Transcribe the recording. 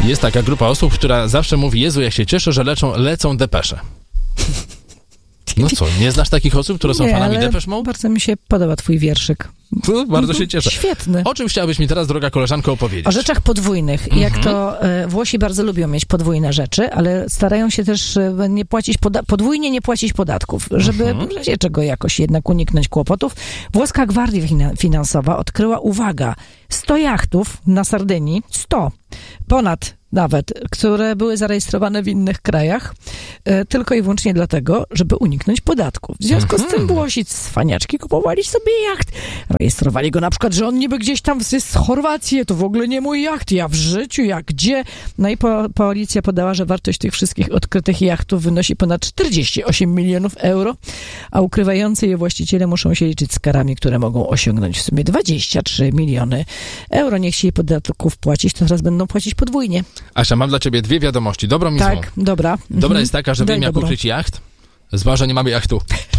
Jest taka grupa osób, która zawsze mówi: Jezu, jak się cieszę, że lecą depesze. No co, nie znasz takich osób, które są fanami Depeche Mode? Bardzo mi się podoba twój wierszyk. Bardzo się cieszę. Świetny. O czym chciałabyś mi teraz, droga koleżanko, opowiedzieć? O rzeczach podwójnych. Jak to Włosi bardzo lubią mieć podwójne rzeczy, ale starają się też nie płacić podwójnie nie płacić podatków, żeby w razie czego jakoś jednak uniknąć kłopotów. Włoska Gwardia Finansowa odkryła, uwaga, 100 jachtów na Sardynii, 100, ponad nawet, które były zarejestrowane w innych krajach, tylko i wyłącznie dlatego, żeby uniknąć podatków. W związku z tym Włosi cwaniaczki kupowali sobie jacht. Rejestrowali go na przykład, że on niby gdzieś tam jest z Chorwacji, to w ogóle nie mój jacht, ja w życiu, jak gdzie? No i policja podała, że wartość tych wszystkich odkrytych jachtów wynosi ponad 48 milionów euro, a ukrywający je właściciele muszą się liczyć z karami, które mogą osiągnąć w sumie 23 miliony euro. Nie chcieli podatków płacić, to teraz będą płacić podwójnie. Asia, mam dla ciebie 2 wiadomości, dobrą i złą. Tak, dobra. Dobra jest taka, że wiem, jak dobro. ukryć jacht. Zła, że nie mamy jachtu.